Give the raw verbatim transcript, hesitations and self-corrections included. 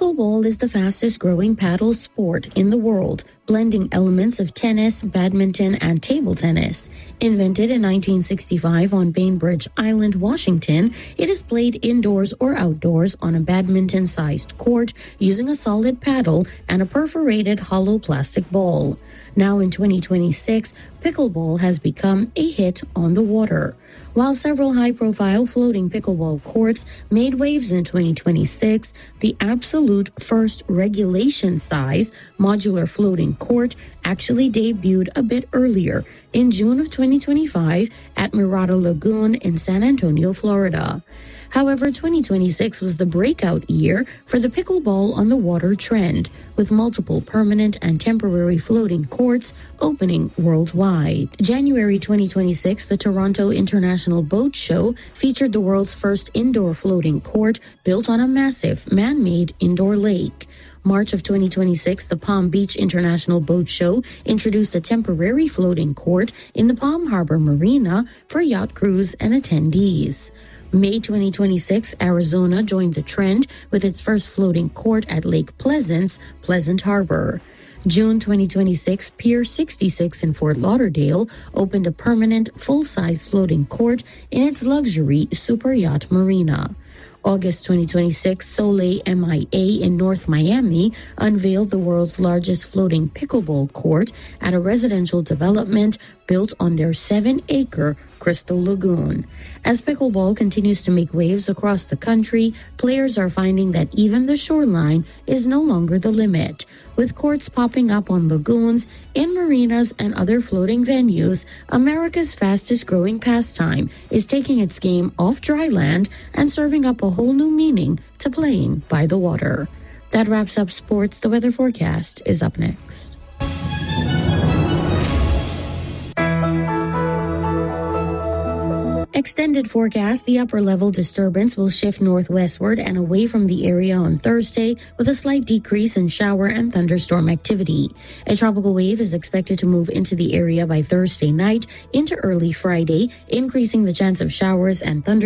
Pickleball is the fastest growing paddle sport in the world, blending elements of tennis, badminton, and table tennis. Invented in nineteen sixty-five on Bainbridge Island, Washington, it is played indoors or outdoors on a badminton-sized court using a solid paddle and a perforated hollow plastic ball. Now in twenty twenty-six, pickleball has become a hit on the water. While several high-profile floating pickleball courts made waves in twenty twenty-six, the absolute first regulation-size modular floating court actually debuted a bit earlier in June of twenty twenty-five at Mirada Lagoon in San Antonio, Florida. However, twenty twenty-six was the breakout year for the pickleball on the water trend, with multiple permanent and temporary floating courts opening worldwide. January twenty twenty-six, the Toronto International Boat Show featured the world's first indoor floating court built on a massive man-made indoor lake. March of twenty twenty-six, the Palm Beach International Boat Show introduced a temporary floating court in the Palm Harbor Marina for yacht crews and attendees. May twenty twenty-six, Arizona joined the trend with its first floating court at Lake Pleasance, Pleasant Harbor. June twenty twenty-six, Pier sixty-six in Fort Lauderdale opened a permanent, full-size floating court in its luxury super yacht marina. August twenty twenty-six, Soleil M I A in North Miami unveiled the world's largest floating pickleball court at a residential development built on their seven-acre Crystal Lagoon. As pickleball continues to make waves across the country, players are finding that even the shoreline is no longer the limit. With courts popping up on lagoons, in marinas, and other floating venues, America's fastest-growing pastime is taking its game off dry land and serving up a whole new meaning to playing by the water. That wraps up sports. The weather forecast is up next. Extended forecast, the upper-level disturbance will shift northwestward and away from the area on Thursday with a slight decrease in shower and thunderstorm activity. A tropical wave is expected to move into the area by Thursday night into early Friday, increasing the chance of showers and thunderstorms